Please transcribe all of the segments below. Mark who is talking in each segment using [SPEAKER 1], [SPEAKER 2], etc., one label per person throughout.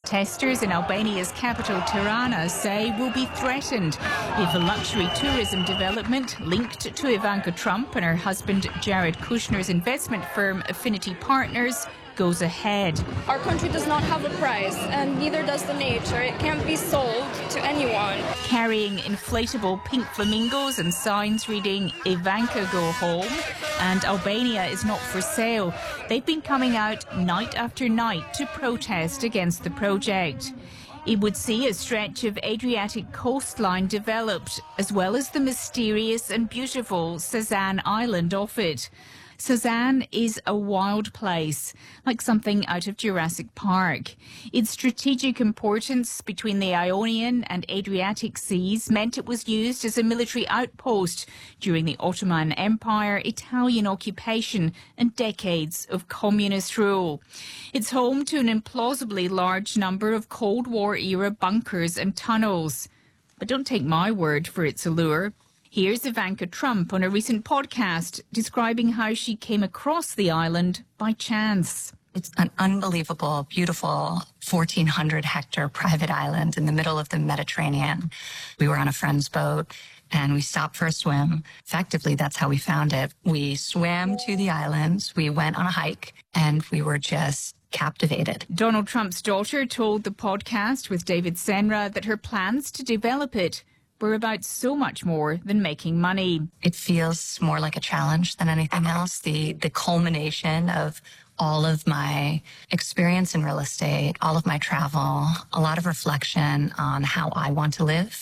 [SPEAKER 1] Protesters in Albania's capital Tirana say will be threatened if a luxury tourism development linked to Ivanka Trump and her husband Jared Kushner's investment firm Affinity Partners goes ahead.
[SPEAKER 2] Our country does not have a price, and neither does the nature. It can't be sold to anyone.
[SPEAKER 1] Carrying inflatable pink flamingos and signs reading Ivanka go home and Albania is not for sale, they've been coming out night after night to protest against the project. It would see a stretch of Adriatic coastline developed, as well as the mysterious and beautiful Sazan Island off it. Sazan is a wild place, like something out of Jurassic Park. Its strategic importance between the Ionian and Adriatic seas meant it was used as a military outpost during the Ottoman Empire, Italian occupation and decades of communist rule. It's home to an implausibly large number of Cold War-era bunkers and tunnels. But don't take my word for its allure. Here's Ivanka Trump on a recent podcast describing how she came across the island by chance.
[SPEAKER 3] It's an unbelievable, beautiful 1,400-hectare private island in the middle of the Mediterranean. We were on a friend's boat and we stopped for a swim. Effectively, that's how we found it. We swam to the island, we went on a hike, and we were just captivated.
[SPEAKER 1] Donald Trump's daughter told the podcast with David Senra that her plans to develop it were about so much more than making money.
[SPEAKER 3] It feels more like a challenge than anything else. The culmination of all of my experience in real estate, all of my travel, a lot of reflection on how I want to live,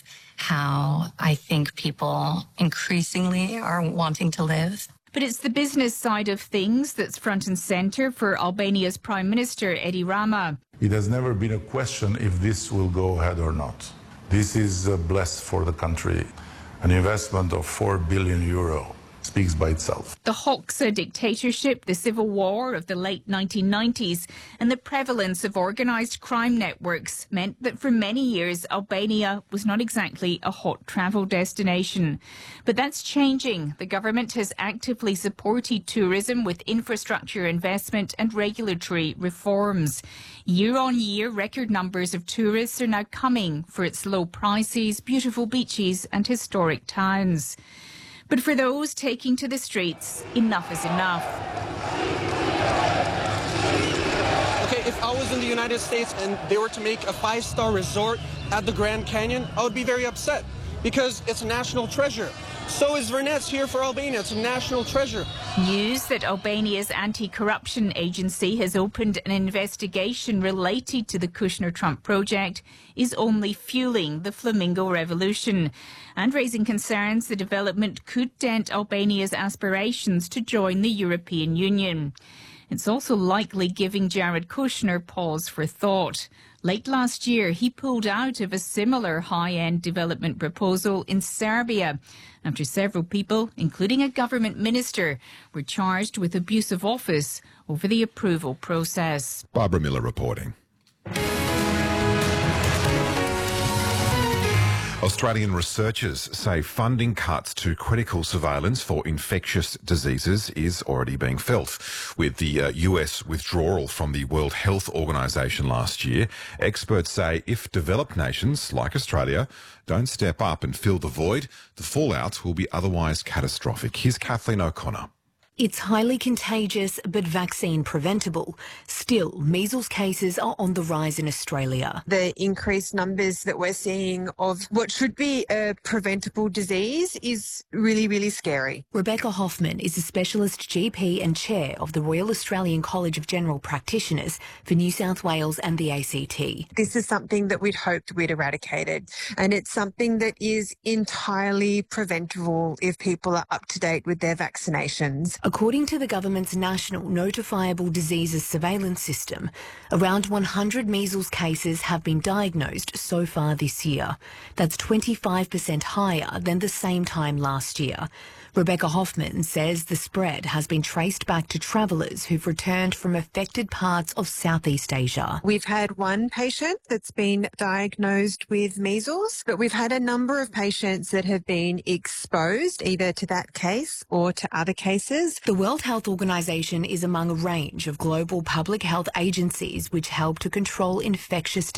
[SPEAKER 3] how I think people increasingly are wanting to live.
[SPEAKER 1] But it's the business side of things that's front and centre for Albania's Prime Minister, Edi Rama.
[SPEAKER 4] It has never been a question if this will go ahead or not. This is blessed for the country. An investment of €4 billion speaks by itself.
[SPEAKER 1] The Hoxha dictatorship, the civil war of the late 1990s, and the prevalence of organised crime networks meant that for many years Albania was not exactly a hot travel destination. But that's changing. The government has actively supported tourism with infrastructure investment and regulatory reforms. Year on year, record numbers of tourists are now coming for its low prices, beautiful beaches and historic towns. But for those taking to the streets, enough is enough.
[SPEAKER 5] Okay, if I was in the United States and they were to make a 5-star resort at the Grand Canyon, I would be very upset because it's a national treasure. So is Venice here for Albania. It's a national treasure.
[SPEAKER 1] News that Albania's anti-corruption agency has opened an investigation related to the Kushner-Trump project is only fueling the flamingo revolution and raising concerns the development could dent Albania's aspirations to join the European Union. It's also likely giving Jared Kushner pause for thought. Late last year, he pulled out of a similar high-end development proposal in Serbia after several people, including a government minister, were charged with abuse of office over the approval process.
[SPEAKER 6] Barbara Miller reporting. Australian researchers say funding cuts to critical surveillance for infectious diseases is already being felt. With the US withdrawal from the World Health Organization last year, experts say if developed nations like Australia don't step up and fill the void, the fallout will be otherwise catastrophic. Here's Kathleen O'Connor.
[SPEAKER 7] It's highly contagious but vaccine preventable. Still, measles cases are on the rise in Australia.
[SPEAKER 8] The increased numbers that we're seeing of what should be a preventable disease is really, really scary.
[SPEAKER 7] Rebecca Hoffman is a specialist GP and chair of the Royal Australian College of General Practitioners for New South Wales and the ACT.
[SPEAKER 8] This is something that we'd hoped we'd eradicated, and it's something that is entirely preventable if people are up to date with their vaccinations.
[SPEAKER 7] According to the government's National Notifiable Diseases Surveillance System, around 100 measles cases have been diagnosed so far this year. That's 25% higher than the same time last year. Rebecca Hoffman says the spread has been traced back to travellers who've returned from affected parts of Southeast Asia.
[SPEAKER 8] We've had one patient that's been diagnosed with measles, but we've had a number of patients that have been exposed either to that case or to other cases.
[SPEAKER 7] The World Health Organization is among a range of global public health agencies which help to control infectious